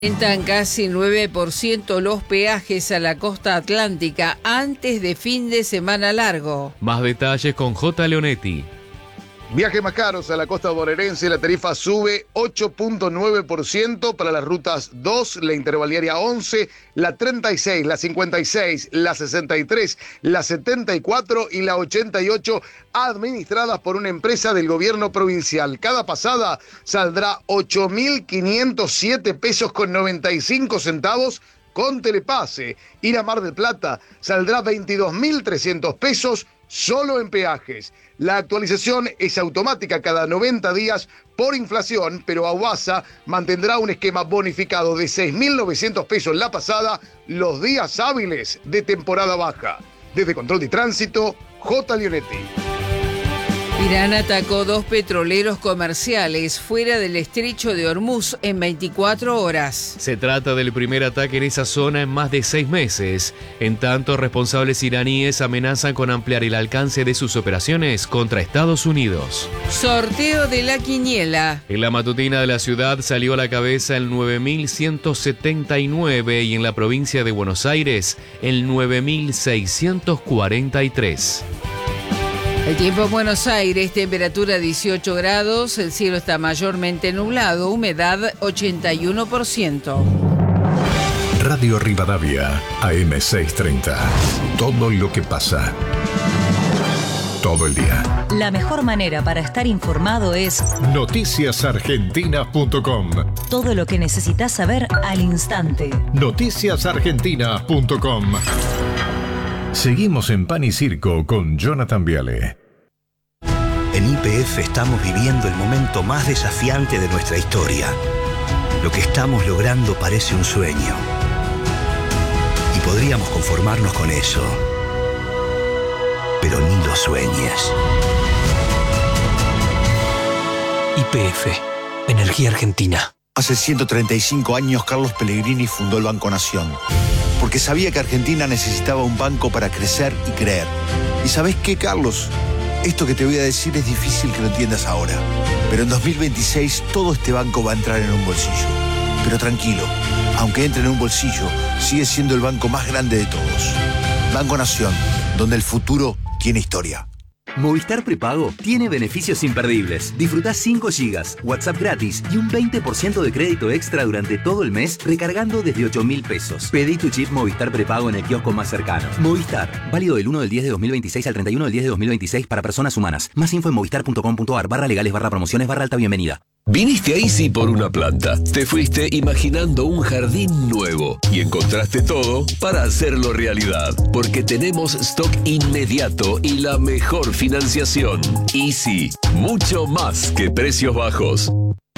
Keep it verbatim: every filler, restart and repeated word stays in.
Aumentan casi nueve por ciento los peajes a la costa atlántica antes de fin de semana largo. Más detalles con J. Leonetti. Viajes más caros a la costa bonaerense, la tarifa sube ocho punto nueve por ciento para las rutas dos, la intervaliaria once, la treinta y seis, la cincuenta y seis, la sesenta y tres, la setenta y cuatro y la ochenta y ocho, administradas por una empresa del gobierno provincial. Cada pasada saldrá ocho mil quinientos siete pesos con noventa y cinco centavos con telepase. Ir a Mar del Plata saldrá veintidós mil trescientos pesos solo en peajes. La actualización es automática cada noventa días por inflación, pero Aguasa mantendrá un esquema bonificado de seis mil novecientos pesos la pasada los días hábiles de temporada baja. Desde Control de Tránsito, J. Leonetti. Irán atacó dos petroleros comerciales fuera del estrecho de Hormuz en veinticuatro horas. Se trata del primer ataque en esa zona en más de seis meses. En tanto, responsables iraníes amenazan con ampliar el alcance de sus operaciones contra Estados Unidos. Sorteo de la quiniela. En la matutina de la ciudad salió a la cabeza el nueve mil ciento setenta y nueve y en la provincia de Buenos Aires el nueve mil seiscientos cuarenta y tres. El tiempo en Buenos Aires, temperatura dieciocho grados, el cielo está mayormente nublado, humedad ochenta y uno por ciento. Radio Rivadavia, A M seiscientos treinta. Todo lo que pasa. Todo el día. La mejor manera para estar informado es noticias argentinas punto com. Todo lo que necesitas saber al instante. noticias argentinas punto com. Seguimos en Pan y Circo con Jonathan Viale. En Y P F estamos viviendo el momento más desafiante de nuestra historia. Lo que estamos logrando parece un sueño. Y podríamos conformarnos con eso. Pero ni lo sueñes. Y P F, Energía Argentina. Hace ciento treinta y cinco años Carlos Pellegrini fundó el Banco Nación. Porque sabía que Argentina necesitaba un banco para crecer y creer. ¿Y sabés qué, Carlos? Esto que te voy a decir es difícil que lo entiendas ahora. Pero en dos mil veintiséis todo este banco va a entrar en un bolsillo. Pero tranquilo, aunque entre en un bolsillo, sigue siendo el banco más grande de todos. Banco Nación, donde el futuro tiene historia. Movistar Prepago tiene beneficios imperdibles. Disfrutá cinco gigas, WhatsApp gratis y un veinte por ciento de crédito extra durante todo el mes recargando desde ocho mil pesos. Pedí tu chip Movistar Prepago en el kiosco más cercano. Movistar, válido del uno del diez de dos mil veintiséis al treinta y uno del diez de dos mil veintiséis para personas humanas. Más info en movistar punto com punto ar barra legales barra promociones barra alta bienvenida. Viniste a Easy por una planta. Te fuiste imaginando un jardín nuevo y encontraste todo para hacerlo realidad. Porque tenemos stock inmediato y la mejor financiación. Easy, mucho más que precios bajos.